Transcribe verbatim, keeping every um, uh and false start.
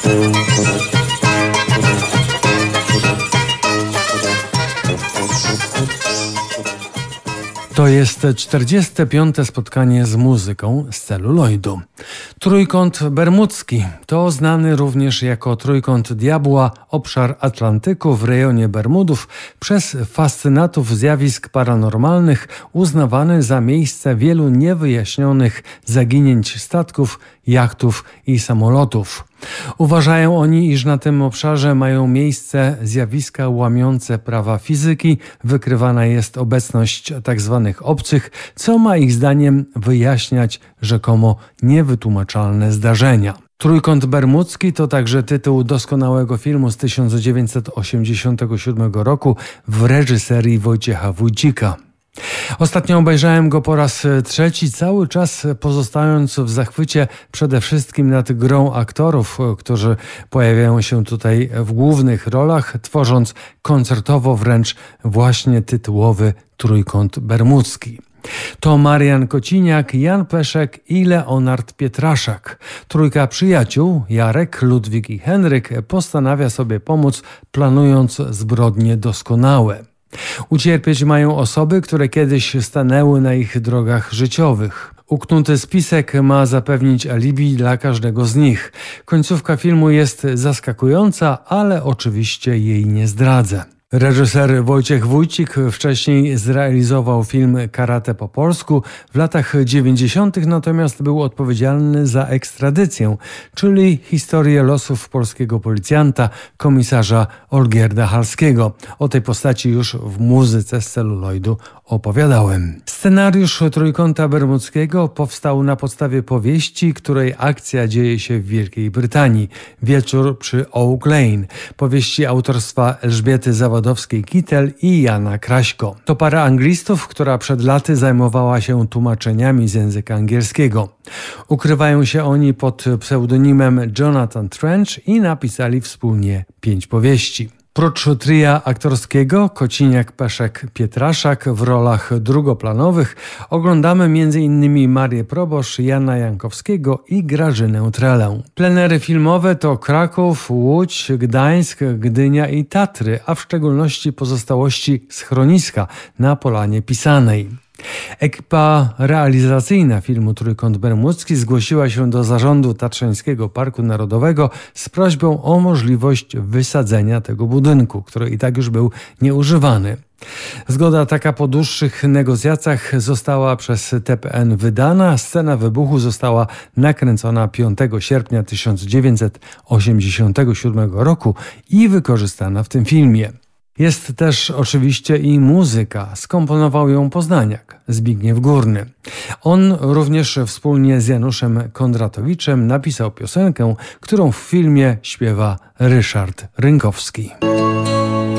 To jest czterdzieste piąte spotkanie z muzyką z celuloidu. Trójkąt Bermudzki to znany również jako Trójkąt Diabła obszar Atlantyku w rejonie Bermudów przez fascynatów zjawisk paranormalnych uznawany za miejsce wielu niewyjaśnionych zaginięć statków, jachtów i samolotów. Uważają oni, iż na tym obszarze mają miejsce zjawiska łamiące prawa fizyki, wykrywana jest obecność tzw. obcych, co ma ich zdaniem wyjaśniać rzekomo niewytłumaczalne zdarzenia. Trójkąt Bermudzki to także tytuł doskonałego filmu z tysiąc dziewięćset osiemdziesiątego siódmego roku w reżyserii Wojciecha Wójcika. Ostatnio obejrzałem go po raz trzeci, cały czas pozostając w zachwycie przede wszystkim nad grą aktorów, którzy pojawiają się tutaj w głównych rolach, tworząc koncertowo wręcz właśnie tytułowy Trójkąt Bermudzki. To Marian Kociniak, Jan Peszek i Leonard Pietraszak. Trójka przyjaciół, Jarek, Ludwik i Henryk, postanawia sobie pomóc, planując zbrodnie doskonałe. Ucierpieć mają osoby, które kiedyś stanęły na ich drogach życiowych. Uknuty spisek ma zapewnić alibi dla każdego z nich. Końcówka filmu jest zaskakująca, ale oczywiście jej nie zdradzę. Reżyser Wojciech Wójcik wcześniej zrealizował film Karate po polsku. W latach dziewięćdziesiątych natomiast był odpowiedzialny za ekstradycję, czyli historię losów polskiego policjanta, komisarza Olgierda Halskiego. O tej postaci już w muzyce z celuloidu opowiadałem. Scenariusz Trójkąta Bermudzkiego powstał na podstawie powieści, której akcja dzieje się w Wielkiej Brytanii. Wieczór przy Oak Lane. Powieści autorstwa Elżbiety Zawodowskiej-Kittel i Jana Kraśko. To para anglistów, która przed laty zajmowała się tłumaczeniami z języka angielskiego. Ukrywają się oni pod pseudonimem Jonathan Trench i napisali wspólnie pięć powieści. Prócz tria aktorskiego Kociniak, Peszek, Pietraszak w rolach drugoplanowych oglądamy między innymi Marię Proboszcz, Jana Jankowskiego i Grażynę Trelę. Plenery filmowe to Kraków, Łódź, Gdańsk, Gdynia i Tatry, a w szczególności pozostałości schroniska na Polanie Pisanej. Ekipa realizacyjna filmu Trójkąt Bermudzki zgłosiła się do zarządu Tatrzańskiego Parku Narodowego z prośbą o możliwość wysadzenia tego budynku, który i tak już był nieużywany. Zgoda taka po dłuższych negocjacjach została przez T P N wydana. Scena wybuchu została nakręcona piątego sierpnia tysiąc dziewięćset osiemdziesiątego siódmego roku i wykorzystana w tym filmie. Jest też oczywiście i muzyka. Skomponował ją poznaniak, Zbigniew Górny. On również wspólnie z Januszem Kondratowiczem napisał piosenkę, którą w filmie śpiewa Ryszard Rynkowski.